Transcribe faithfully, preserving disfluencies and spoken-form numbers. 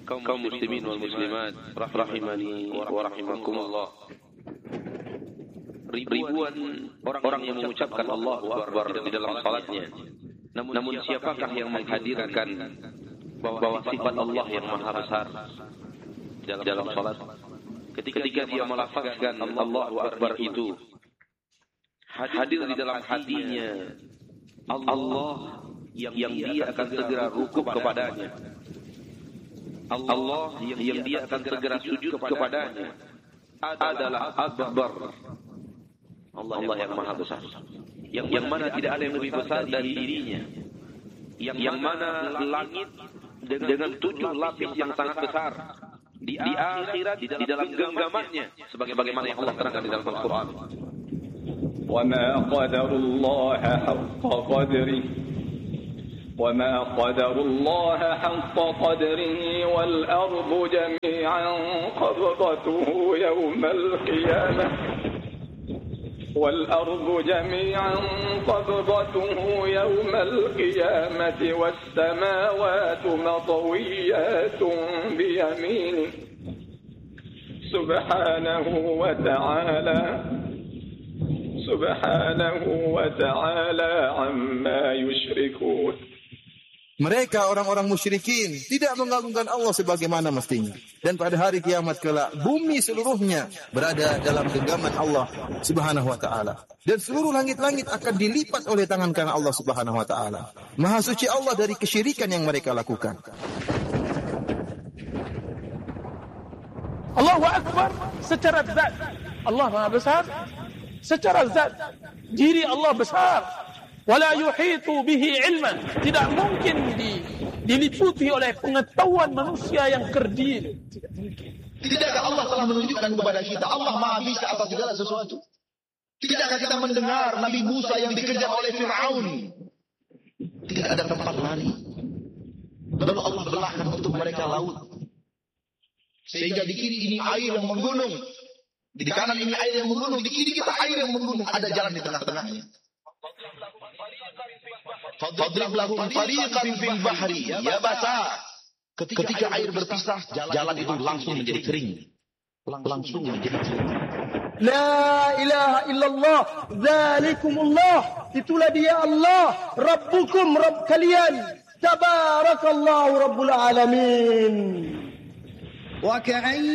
kaum muslimin wal muslimat rahimani wa rahimakumullah. Ribuan orang yang mengucapkan Allahu Akbar di dalam salatnya. Namun siapakah yang menghadirkan bahwa sifat Allah yang maha besar dalam salat? Ketika dia melafazkan Allahu Akbar itu, hadir di dalam hatinya Allah yang dia akan segera rukuk kepadanya, Allah yang dia akan segera sujud kepadanya adalah Akbar, Allah yang maha besar, yang, yang mana tidak ada yang lebih besar dari dirinya, yang, yang mana langit dengan, dengan tujuh lapis yang sangat besar di, di akhirat di dalam genggamannya, sebagaimana yang Allah terangkan di dalam Al-Quran. وَمَا قَدَرُ اللَّهَ حَقَّ قَدْرِهِ وَمَا قَدَرُ اللَّهَ حَقَّ قَدْرِهِ وَالْأَرْضُ جَمِيعًا قَبْضَتُهُ يَوْمَ الْقِيَامَةِ وَالْأَرْضُ جَميعًا قَبْضَتُهُ يَوْمَ الْقِيَامَةِ وَالسَّمَاوَاتُ مَطْوِيَّاتٌ بِيَمِينِهِ سُبْحَانَهُ وَتَعَالَى Subhanahu wa ta'ala amma yushrikun. Mereka orang-orang musyrikin tidak mengagungkan Allah sebagaimana mestinya. Dan pada hari kiamat kelak bumi seluruhnya berada dalam genggaman Allah Subhanahu wa ta'ala. Dan seluruh langit-langit akan dilipat oleh tangan kanan Allah Subhanahu wa ta'ala. Maha suci Allah dari kesyirikan yang mereka lakukan. Allahu Akbar secara zat. Allah Maha besar. Secara zat, diri Allah besar. Wala yuhitu bihi ilman. Tidak mungkin di, diliputi oleh pengetahuan manusia yang kerdil. Tidak mungkin. Tidakkah Allah telah menunjukkan kepada kita Allah Maha bisa atas segala sesuatu? Tidakkah kita mendengar Nabi Musa yang dikejar oleh Fir'aun? Tidak ada tempat lari. Lalu Allah belahkan untuk mereka laut. Sehingga di kiri ini air yang menggunung. Di kanan ini air yang menggunung, di kiri kita air yang menggunung, ada jalan di tengah-tengahnya. Fadrib lahum tariqan fil bahri yabasa. Ketika air berpisah, jalan itu langsung menjadi kering. Langsung menjadi kering. La ilaha illallah, dzalikumullah. Itulah dia Allah, Rabbukum, Rabb kalian. Tabarakallahu Rabbul alamin. Wa ka'ay